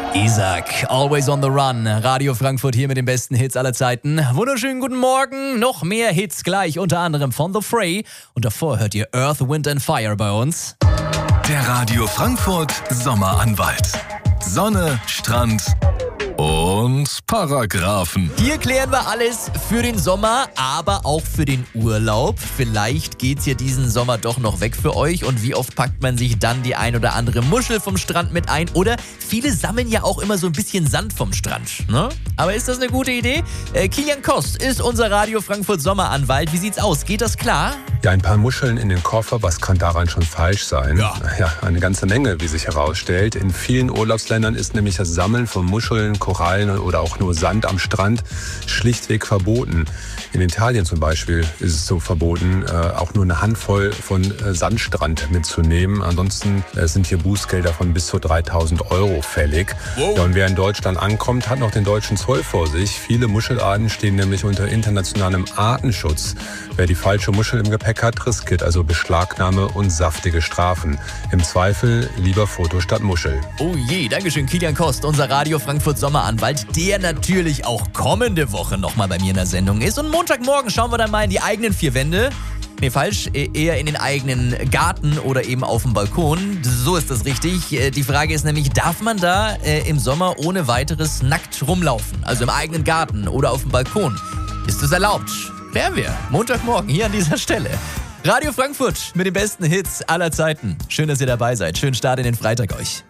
Isaac, Always on the Run. Radio Frankfurt hier mit den besten Hits aller Zeiten. Wunderschönen guten Morgen. Noch mehr Hits gleich, unter anderem von The Fray. Und davor hört ihr Earth, Wind and Fire bei uns. Der Radio Frankfurt Sommeranwalt. Sonne, Strand und Paragraphen. Hier klären wir alles für den Sommer, aber auch für den Urlaub. Vielleicht geht's ja diesen Sommer doch noch weg für euch. Und wie oft packt man sich dann die ein oder andere Muschel vom Strand mit ein? Oder viele sammeln ja auch immer so ein bisschen Sand vom Strand, ne? Aber ist das eine gute Idee? Kilian Kost ist unser Radio Frankfurt Sommeranwalt. Wie sieht's aus? Geht das klar? Ja, ein paar Muscheln in den Koffer, was kann daran schon falsch sein? Ja, eine ganze Menge, wie sich herausstellt. In vielen Urlaubsländern ist nämlich das Sammeln von Muscheln, Korallen oder auch nur Sand am Strand schlichtweg verboten. In Italien zum Beispiel ist es so verboten, auch nur eine Handvoll von Sandstrand mitzunehmen. Ansonsten sind hier Bußgelder von bis zu 3.000 € fällig. Wow. Ja, und wer in Deutschland ankommt, hat noch den deutschen Zoll vor sich. Viele Muschelarten stehen nämlich unter internationalem Artenschutz. Wer die falsche Muschel im Gepäck hat, riskiert also Beschlagnahme und saftige Strafen. Im Zweifel lieber Foto statt Muschel. Oh je, Dankeschön, Kilian Kost, unser Radio Frankfurt Sommeranwalt, der natürlich auch kommende Woche nochmal bei mir in der Sendung ist. Und Montagmorgen schauen wir dann mal in die eigenen vier Wände. Nee, falsch, eher in den eigenen Garten oder eben auf dem Balkon. So ist das richtig. Die Frage ist nämlich, darf man da im Sommer ohne weiteres nackt rumlaufen? Also im eigenen Garten oder auf dem Balkon? Ist das erlaubt? Klären wir Montagmorgen hier an dieser Stelle. Radio Frankfurt mit den besten Hits aller Zeiten. Schön, dass ihr dabei seid. Schönen Start in den Freitag euch.